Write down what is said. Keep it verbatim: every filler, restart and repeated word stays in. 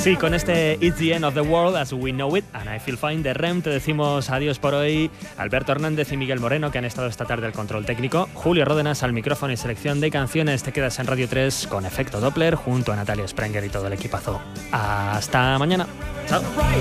así, con este It's the End of the World as We Know It and I Feel Fine de R E M, te decimos adiós por hoy. Alberto Hernández y Miguel Moreno, que han estado esta tarde al control técnico. Julio Ródenas al micrófono y selección de canciones. Te quedas en Radio tres con Efecto Doppler junto a Natalia Sprenger y todo el equipazo. Hasta mañana. Chao.